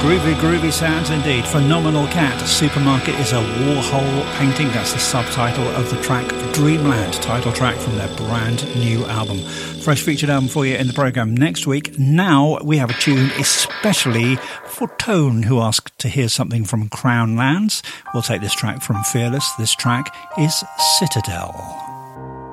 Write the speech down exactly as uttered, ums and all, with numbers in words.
Groovy, groovy sounds indeed. Phenomenal Cat. Supermarket is a Warhol painting. That's the subtitle of the track Dreamland, title track from their brand new album. Fresh featured album for you in the programme next week. Now we have a tune especially for Tone, who asked to hear something from Crown Lands. We'll take this track from Fearless. This track is Citadel.